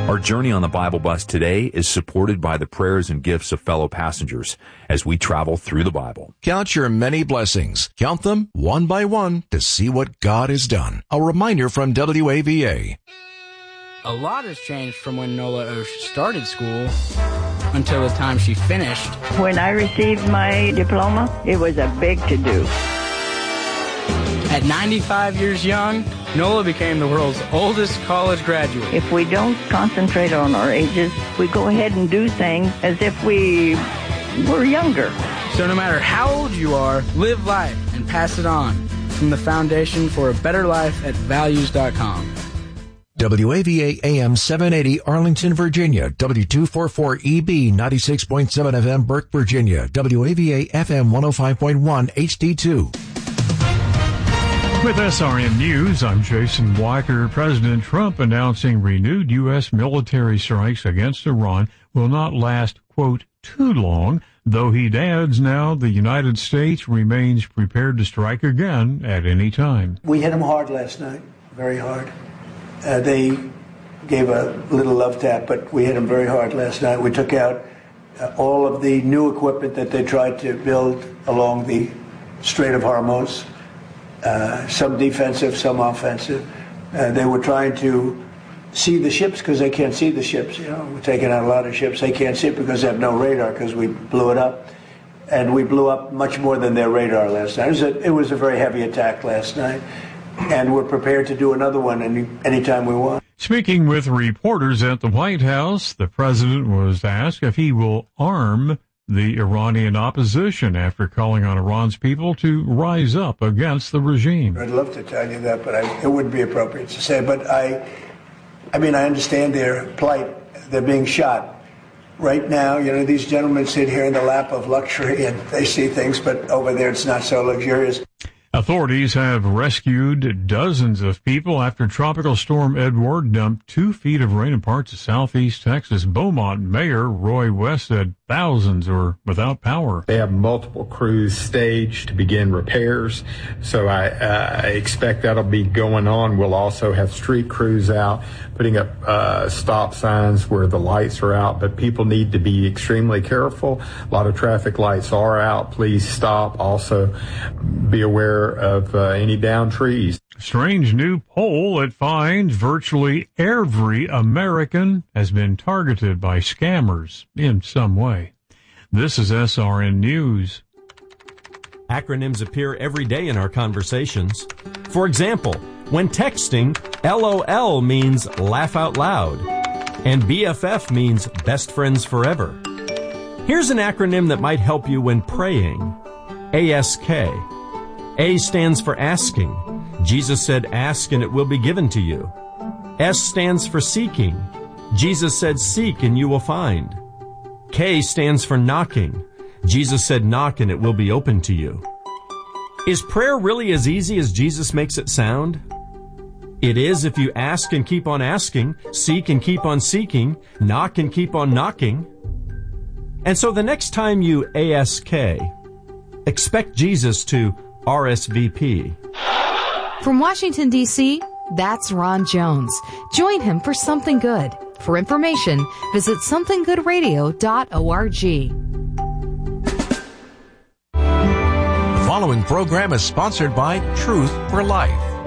Our journey on the Bible Bus today is supported by the prayers and gifts of fellow passengers as we travel through the Bible. Count your many blessings. Count them one by one to see what God has done. A reminder from WAVA. A lot has changed from when Nola Osh started school until the time she finished. When I received my diploma, it was a big to-do. At 95 years young, Nola became the world's oldest college graduate. If we don't concentrate on our ages, we go ahead and do things as if we were younger. So no matter how old you are, live life and pass it on. From the Foundation for a Better Life at Values.com. WAVA AM 780 Arlington, Virginia. W244EB 96.7 FM Burke, Virginia. WAVA FM 105.1 HD2. With SRN News, I'm Jason Weicker. President Trump announcing renewed U.S. military strikes against Iran will not last, quote, too long, though he adds now the United States remains prepared to strike again at any time. We hit them hard last night, very hard. They gave a little love tap, but we hit them very hard last night. We took out all of the new equipment that they tried to build along the Strait of Hormuz. Some defensive, some offensive. They were trying to see the ships because they can't see the ships. You know, we're taking out a lot of ships. They can't see it because they have no radar because we blew it up. And we blew up much more than their radar last night. It was a very heavy attack last night. And we're prepared to do another one anytime we want. Speaking with reporters at the White House, the president was asked if he will arm the Iranian opposition after calling on Iran's people to rise up against the regime. I'd love to tell you that, but it wouldn't be appropriate to say. But I understand their plight. They're being shot. Right now, you know, these gentlemen sit here in the lap of luxury and they see things, but over there it's not so luxurious. Authorities have rescued dozens of people after Tropical Storm Edward dumped 2 feet of rain in parts of southeast Texas. Beaumont Mayor Roy West said thousands are without power. They have multiple crews staged to begin repairs, so I expect that'll be going on. We'll also have street crews out, putting up stop signs where the lights are out, but people need to be extremely careful. A lot of traffic lights are out. Please stop. Also, be aware of any downed trees. Strange new poll that finds virtually every American has been targeted by scammers in some way. This is SRN News. Acronyms appear every day in our conversations. For example, when texting, LOL means laugh out loud, and BFF means best friends forever. Here's an acronym that might help you when praying. ASK. A stands for asking. Jesus said, ask and it will be given to you. S stands for seeking. Jesus said, seek and you will find. K stands for knocking. Jesus said, knock and it will be open to you. Is prayer really as easy as Jesus makes it sound? It is if you ask and keep on asking, seek and keep on seeking, knock and keep on knocking. And so the next time you ASK, expect Jesus to RSVP. From Washington, D.C., that's Ron Jones. Join him for Something Good. For information, visit somethinggoodradio.org. The following program is sponsored by Truth for Life.